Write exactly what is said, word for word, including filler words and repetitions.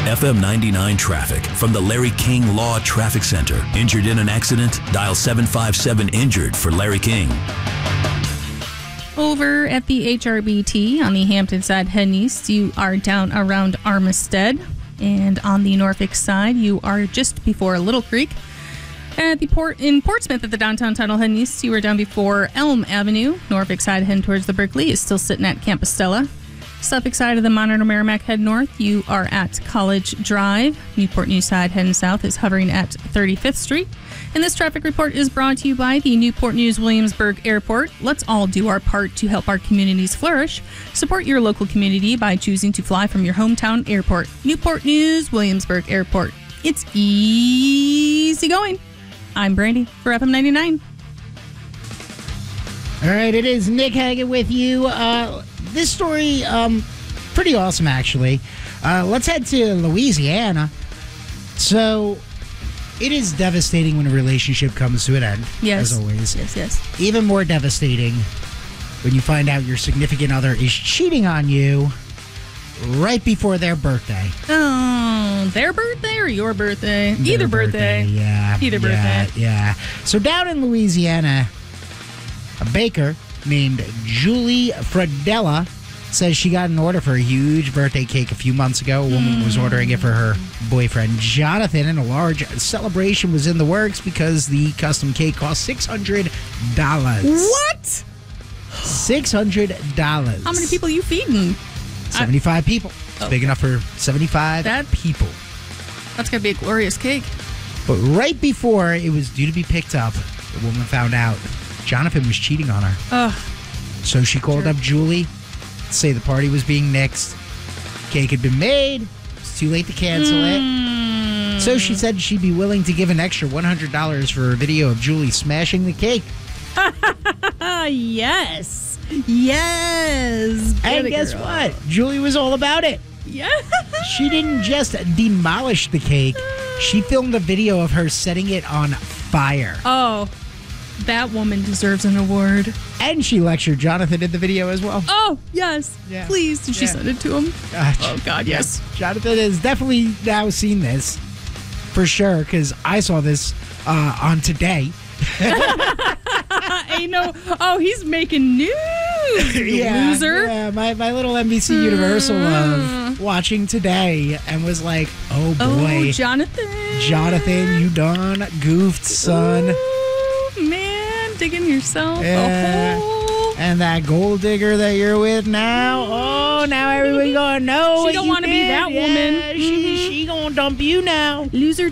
F M ninety-nine traffic from the Larry King Law Traffic Center. Injured in an accident? Dial seven five seven injured for Larry King. Over at the H R B T on the Hampton side heading east, you are down around Armistead. And on the Norfolk side, you are just before Little Creek. At the port in Portsmouth at the downtown tunnel heading east, you are down before Elm Avenue. Norfolk side heading towards the Berkeley is still sitting at Campostella. Suffolk side of the Monitor Merrimack head north, you are at College Drive. Newport News side heading south is hovering at thirty-fifth Street. And this traffic report is brought to you by the Newport News Williamsburg Airport. Let's all do our part to help our communities flourish. Support your local community by choosing to fly from your hometown airport. Newport News Williamsburg Airport. It's easy going. I'm Brandy for F M ninety-nine. All right, it is Nick Hagan with you. Uh, this story, um, pretty awesome, actually. Uh, let's head to Louisiana. So, it is devastating when a relationship comes to an end, yes. as always. Yes, yes. Even more devastating when you find out your significant other is cheating on you right before their birthday. Oh, their birthday or your birthday? Their Either birthday. birthday. Yeah. Either yeah, birthday. Yeah. So down in Louisiana, a baker named Julie Fradella says she got an order for a huge birthday cake a few months ago. A woman mm. was ordering it for her boyfriend, Jonathan, and a large celebration was in the works because the custom cake cost six hundred dollars. What? six hundred dollars. How many people are you feeding? seventy-five I, people. It's oh. big enough for seventy-five that, people. That's going to be a glorious cake. But right before it was due to be picked up, the woman found out Jonathan was cheating on her. Ugh. So she called sure. up Julie to say the party was being nixed. Cake had been made. It's too late to cancel mm. it. So she said she'd be willing to give an extra one hundred dollars for a video of Julie smashing the cake. Yes. Yes. And Good guess girl. what? Julie was all about it. Yeah. She didn't just demolish the cake. She filmed a video of her setting it on fire. Oh, that woman deserves an award. And she lectured Jonathan in the video as well. Oh, yes. Yeah. Please, did she Yeah. send it to him? Uh, oh, God, yes. Jonathan has definitely now seen this. For sure, because I saw this uh, on Today. Ain't no, oh, he's making news, you yeah, loser. Yeah, my, my little N B C Universal of watching Today and was like, oh boy. Oh, Jonathan. Jonathan, you done goofed, son. Ooh, man, digging yourself Yeah. a hole. And that gold digger that you're with now, oh, now everybody gonna know She what don't you want to be did. that Yeah, woman. She, Mhm. she gonna dump you now. Loser